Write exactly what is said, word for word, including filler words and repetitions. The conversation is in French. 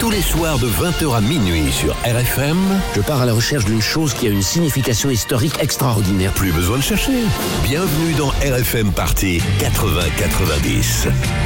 tous les soirs de vingt heures à minuit sur R F M. Je pars à la recherche d'une chose qui a une signification historique extraordinaire. Plus besoin de chercher. Bienvenue dans R F M Party quatre-vingts quatre-vingt-dix.